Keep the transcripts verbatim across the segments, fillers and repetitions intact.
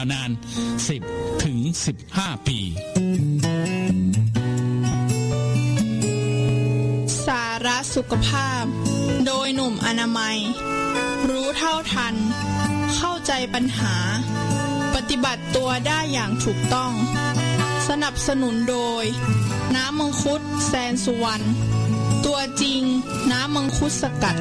นานสิบถึงสิบห้าปีสาระสุขภาพโดยหนุ่มอนามัยรู้เท่าทันเข้าใจปัญหาปฏิบัติตัวได้อย่างถูกต้องสนับสนุนโดยน้ำมังคุดแสนสุวรรณตัวจริงน้ำมังคุดสกัด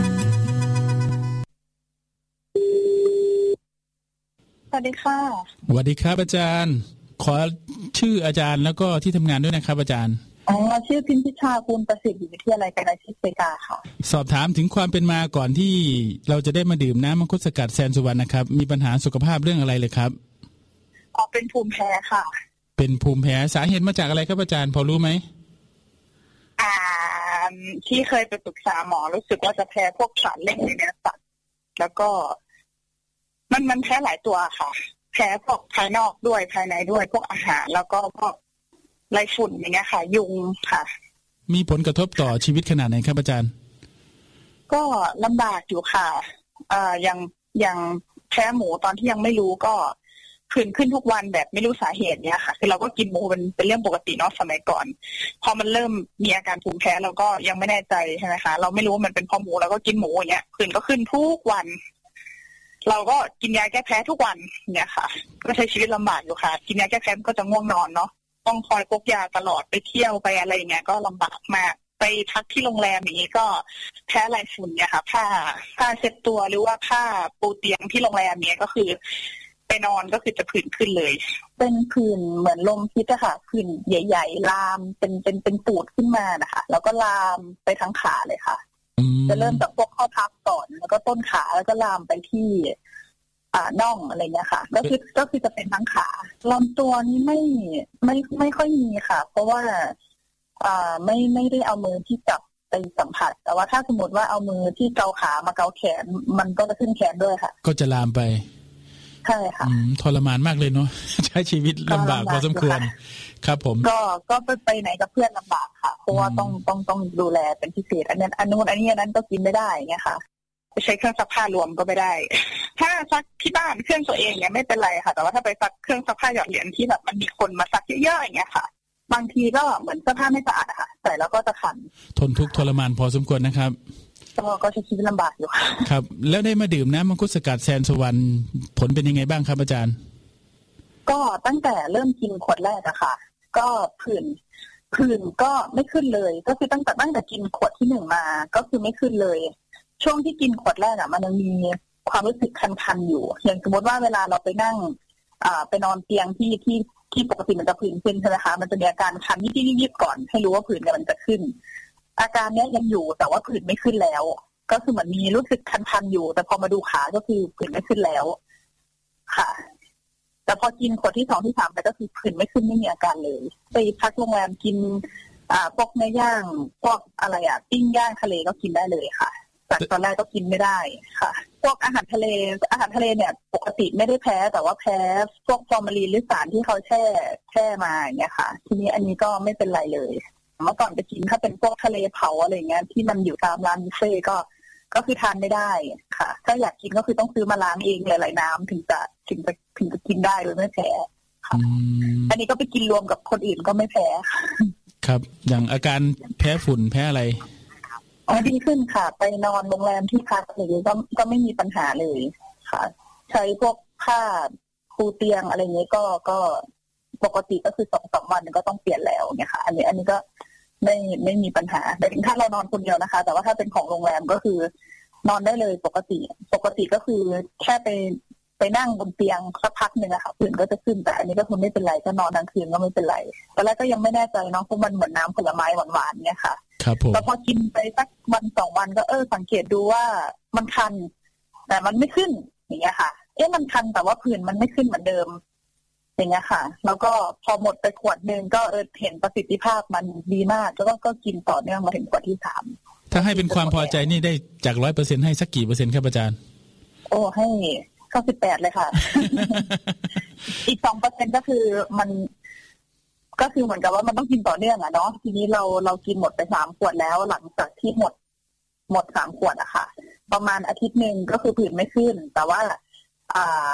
สวัสดีค่ะสวัสดีครับอาจารย์ขอชื่ออาจารย์แล้วก็ที่ทำงานด้วยนะครับอาจารย์อ๋อชื่อพิมพิชาภูลประสิทธิ์อยู่วิทยาลัยการอาชีพเซกาค่ะสอบถามถึงความเป็นมาก่อนที่เราจะได้มาดื่มน้ำมังคุดสกัดแสนสุวรรณนะครับมีปัญหาสุขภาพเรื่องอะไรเลยครับอ๋อเป็นภูมิแพ้ค่ะเป็นภูมิแพ้สาเหตุมาจากอะไรครับอาจารย์พอรู้ไหมอ่าที่เคยไปปรึกษาหมอรู้สึกว่าจะแพ้พวกสารเล่งในเนื้อสัตว์แล้วก็มันมันแพ้หลายตัวค่ะแพ้พวกภายนอกด้วยภายในด้วยพวกอาหารแล้วก็พวกไรฝุ่นอย่างเงี้ยค่ะยุงค่ะมีผลกระทบต่อชีวิตขนาดไหนครับอาจารย์ก็ลำบากอยู่ค่ะอ่าอย่างอย่างแพ้หมูตอนที่ยังไม่รู้ก็ผื่นขึ้นทุกวันแบบไม่รู้สาเหตุเนี้ยค่ะคือเราก็กินหมูเป็นเป็นเรื่องปกติเนาะสมัยก่อนพอมันเริ่มมีอาการภูมิแพ้เราก็ยังไม่แน่ใจใช่ไหมคะเราไม่รู้ว่ามันเป็นเพราะหมูเราก็กินหมูอย่างเงี้ยผื่นก็ขึ้นทุกวันเราก็กินยาแก้แพ้ทุกวันเนี่ยค่ะก็ใช้ชีวิตลำบากอยู่ค่ะกินยาแก้แพ้ก็จะง่วงนอนเนาะต้องคอยพกยาตลอดไปเที่ยวไปอะไรอย่างเงี้ยก็ลำบากมากไปพักที่โรงแรมอย่างนี้ก็แพ้ไรฝุ่นเนี่ยค่ะผ้าผ้าเช็ดตัวหรือว่าผ้าปูเตียงที่โรงแรมเนี้ยก็คือไปนอนก็คือจะผื่นขึ้นเลยเป็นผื่นเหมือนลมพิษอะค่ะผื่นใหญ่ๆลามเป็นเป็นเป็นปูดขึ้นมานะคะแล้วก็ลามไปทั้งขาเลยค่ะจะเริ่มจากพวกข้อพับก่อนแล้วก็ต้นขาแล้วก็ลามไปที่อ่าน่องอะไรเงี้ยค่ะก็คือก็คือจะเป็นทั้งขาลำตัวนี้ไม่ไม่ไม่ค่อยมีค่ะเพราะว่าอ่าไม่ไม่ได้เอามือที่จับไปสัมผัสแต่ว่าถ้าสมมติว่าเอามือที่เกาขามาเกาแขนมันก็จะขึ้นแขนด้วยค่ะก็จะลามไปใช่ค่ะทรมานมากเลยเนาะใช้ชีวิตลำบากพอสมควรครับผมก็ก็ไปไปไหนกับเพื่อนลำบากค่ะเพราะว่าต้องต้องต้องดูแลเป็นพิเศษอันนั้นอันนู้นอันนี้อันนั้นก็กินไม่ได้เงี้ยค่ะไปใช้เครื่องซักผ้ารวมก็ไม่ได้ถ้าซักที่บ้านเครื่องตัวเองเนี่ยไม่เป็นไรค่ะแต่ว่าถ้าไปซักเครื่องซักผ้าหยอดเหรียญที่แบบมันมีคนมาซักเยอะๆอย่างเงี้ยค่ะบางทีก็เหมือนเสื้อผ้าไม่สะอาดค่ะใส่แล้วก็จะคันทนทุกข์ทรมานพอสมควรนะครับก็ก็ใช้ชีวิตลำบากอยู่ค่ะครับแล้วได้มาดื่มน้ำมังคุดสกัดแสนสุวรรณผลเป็นยังไงบ้างครับอาจารย์ก็ตั้งแต่เริ่มกินขวดแรกอะค่ะก็ผื่นผื่นก็ไม่ขึ้นเลยก็คือตั้งแต่ตั้งแต่กินขวดที่หนึ่งมาก็คือไม่ขึ้นเลยช่วงที่กินขวดแรกอะมันยังมีความรู้สึกคันๆอยู่อย่างสมมติว่าเวลาเราไปนั่งอ่าไปนอนเตียงที่ที่ที่ปกติมันจะผื่นขึ้นใช่ไหมคะมันจะมีอาการคันยิบๆก่อนให้รู้ว่าผื่นมันจะขึ้นอาการนี้ยังอยู่แต่ว่าผื่นไม่ขึ้นแล้วก็คือเหมือนมีรู้สึกคันๆอยู่แต่พอมาดูขาก็คือผื่นไม่ขึ้นแล้วค่ะแต่พอกินขวดที่สองที่สามไปก็คือผื่นไม่ขึ้นไม่มีอาการเลยไปพักโรงแรมกินอ่าพวกเนื้อย่างพวกอะไรอ่ะปิ้งย่างทะเลก็กินได้เลยค่ะจากตอนแรกก็กินไม่ได้ค่ะพวกอาหารทะเลอาหารทะเลเนี่ยปกติไม่ได้แพ้แต่ว่าแพ้พวกฟอร์มาลีนหรือสารที่เขาแช่แช่มาอย่างเงี้ยค่ะทีนี้อันนี้ก็ไม่เป็นไรเลยเมื่อก่อนไปกินถ้าเป็นพวกทะเลเผาอะไรเงี้ยที่มันอยู่ตามร้านบุฟเฟ่ก็ก็คือทานไม่ได้ค่ะถ้าอยากกินก็คือต้องซื้อมาล้างเองหลายๆน้ำถึงจะถึงจะถึงจะกินได้โดยไม่แพ้ค่ะอันนี้ก็ไปกินรวมกับคนอื่นก็ไม่แพ้ครับอย่างอาการแพ้ฝุ่นแพ้อะไรอ๋อดีขึ้นค่ะไปนอนโรงแรมที่พักอะไรก็ก็ไม่มีปัญหาเลยค่ะใช้พวกผ้าปูเตียงอะไรเงี้ยก็ก็ปกติก็คือสองสามวันก็ต้องเปลี่ยนแล้วเนี่ยค่ะอันนี้อันนี้ก็ไม่ไม่มีปัญหาแต่ถ้าเรานอนคนเดียวนะคะแต่ว่าถ้าเป็นของโรงแรมก็คือนอนได้เลยปกติปกติก็คือแค่ไปไปนั่งบนเตียงสักพักหนึ่งอะค่ะผื่นก็จะขึ้นแต่อันนี้ก็คือไม่เป็นไรก็นอนทั้งคืนก็ไม่เป็นไรตอนแรกก็ยังไม่แน่ใจเนาะเพราะมันเหมือนน้ำผลไม้หวานๆเนี่ยค่ะครับผมแต่พอกินไปสักวันสองวันก็เออสังเกตดูว่ามันคันแต่มันไม่ขึ้นอย่างเงี้ยค่ะเอ๊ะมันคันแต่ว่าผื่นมันไม่ขึ้นเหมือนเดิมอย่างเงี้ยค่ะแล้วก็พอหมดไปขวดนึงก็เออเห็นประสิทธิภาพมันดีมากแล้วก็ก็กินต่อเนื่องมาถึงขวดที่สามถ้าให้เป็นความพอใจนี่ได้จากร้อยเปอร์เซ็นต์ให้สักกี่เปอร์เซ็นต์ครับอาจารย์โอ้ให้เก้าสิบแปดเลยค่ะ อีกสองเปอร์เซ็นต์ก็คือมันก็คือเหมือนกับว่ามันต้องกินต่อเนื่องอะเนาะทีนี้เราเรากินหมดไปสามขวดแล้วหลังจากที่หมดหมดสามขวดอะค่ะประมาณอาทิตย์นึงก็คือผื่นไม่ขึ้นแต่ว่าอ่า